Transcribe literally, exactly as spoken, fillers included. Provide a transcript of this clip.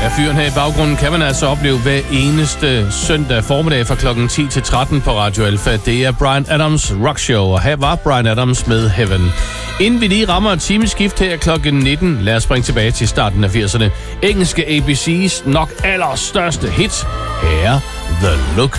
Ja, fyren her i baggrunden kan man altså opleve hver eneste søndag formiddag fra klokken ti til tretten på Radio Alpha. Det er Bryan Adams Rock Show, og her var Bryan Adams med Heaven. Inden vi lige rammer et timeskift her klokken nitten, lad os springe tilbage til starten af firserne. Engelske A B C's nok allerstørste hit. Her The Look